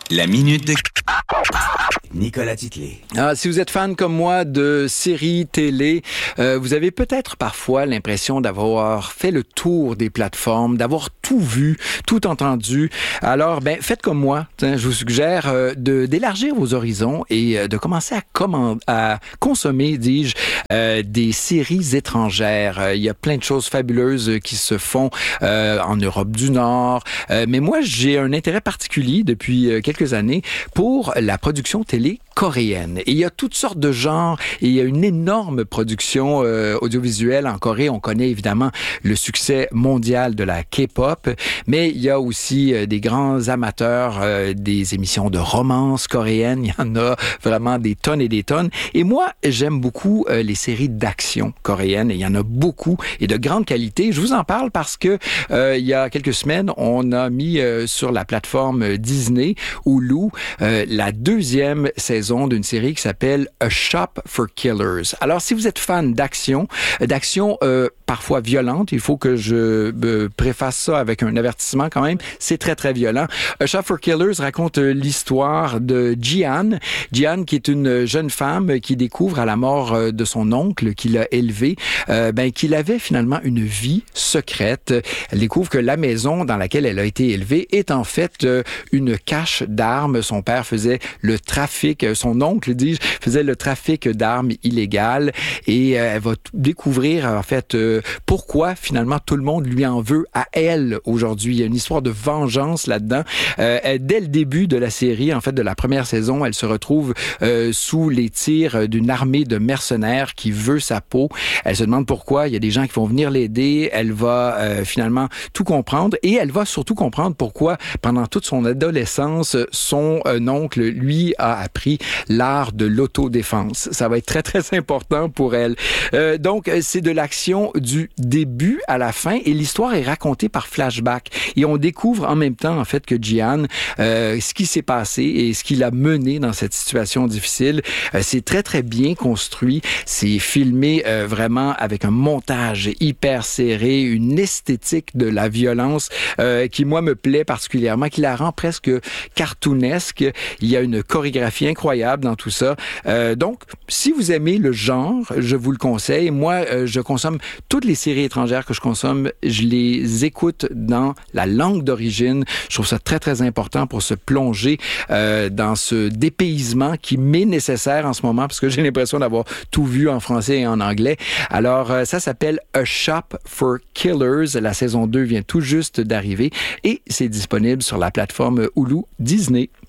La minute de Nicolas Titley. Si vous êtes fan comme moi de séries télé, vous avez peut-être parfois l'impression d'avoir fait le tour des plateformes, d'avoir tout vu, tout entendu. Alors, faites comme moi. Je vous suggère d'élargir vos horizons et de commencer à consommer, des séries étrangères. Il y a plein de choses fabuleuses qui se font en Europe du Nord. Mais moi, j'ai un intérêt particulier depuis quelques années pour la production télé coréenne. Et il y a toutes sortes de genres et il y a une énorme production audiovisuelle en Corée. On connaît évidemment le succès mondial de la K-pop, mais il y a aussi des grands amateurs des émissions de romance coréennes. Il y en a vraiment des tonnes et des tonnes. Et moi, j'aime beaucoup les séries d'action coréennes. Et il y en a beaucoup et de grande qualité. Je vous en parle parce que il y a quelques semaines, on a mis sur la plateforme Disney Hulu la deuxième saison d'une série qui s'appelle A Shop for Killers. Alors, si vous êtes fan d'action parfois violente, il faut que je préface ça avec un avertissement quand même, c'est très, très violent. A Shop for Killers raconte l'histoire de Ji-Han. Ji-Han, qui est une jeune femme qui découvre à la mort de son oncle qui l'a élevée, qu'il avait finalement une vie secrète. Elle découvre que la maison dans laquelle elle a été élevée est en fait une cache d'armes. Son père faisait le trafic, son oncle, faisait le trafic d'armes illégales et elle va découvrir en fait pourquoi finalement tout le monde lui en veut à elle aujourd'hui. Il y a une histoire de vengeance là-dedans. Dès le début de la série, en fait de la première saison, elle se retrouve sous les tirs d'une armée de mercenaires qui veut sa peau. Elle se demande pourquoi. Il y a des gens qui vont venir l'aider. Elle va finalement tout comprendre et elle va surtout comprendre pourquoi pendant toute son adolescence, son oncle lui a appris l'art de l'autodéfense. Ça va être très, très important pour elle. Donc, c'est de l'action du début à la fin et l'histoire est racontée par flashback. Et on découvre en même temps, en fait, que Ji-Han, ce qui s'est passé et ce qui l'a mené dans cette situation difficile. C'est très, très bien construit. C'est filmé vraiment avec un montage hyper serré, une esthétique de la violence qui, moi, me plaît particulièrement, qui la rend presque cartoonesque. Il y a une chorégraphie incroyable dans tout ça. Donc, si vous aimez le genre, je vous le conseille. Moi, je consomme toutes les séries étrangères que je consomme, je les écoute dans la langue d'origine. Je trouve ça très, très important pour se plonger dans ce dépaysement qui m'est nécessaire en ce moment parce que j'ai l'impression d'avoir tout vu en français et en anglais. Alors, ça s'appelle A Shop for Killers. La saison 2 vient tout juste d'arriver et c'est disponible sur la plateforme Hulu Disney.